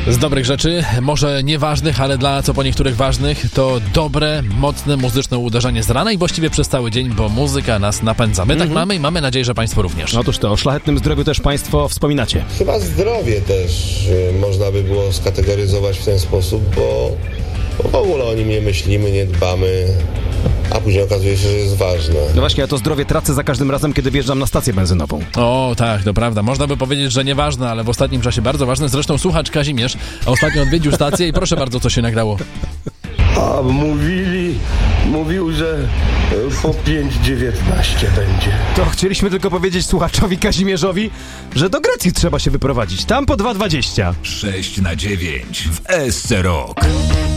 Z dobrych rzeczy, może nieważnych, ale dla co po niektórych ważnych, to dobre, mocne, muzyczne uderzenie z rana i właściwie przez cały dzień, bo muzyka nas napędza. My tak mamy i mamy nadzieję, że Państwo również. Otóż to, o szlachetnym zdrowiu też Państwo wspominacie. Chyba zdrowie też można by było skategoryzować w ten sposób, bo w ogóle o nim nie myślimy, nie dbamy, a później okazuje się, że jest ważne. No właśnie, ja to zdrowie tracę za każdym razem, kiedy wjeżdżam na stację benzynową. O, tak, to prawda. Można by powiedzieć, że nieważne, ale w ostatnim czasie bardzo ważne. Zresztą słuchacz Kazimierz ostatnio odwiedził stację i proszę bardzo, co się nagrało. A mówił, że po 5:19 będzie. To chcieliśmy tylko powiedzieć słuchaczowi Kazimierzowi, że do Grecji trzeba się wyprowadzić. Tam po 2:20. 6 na 9 w SC Rock.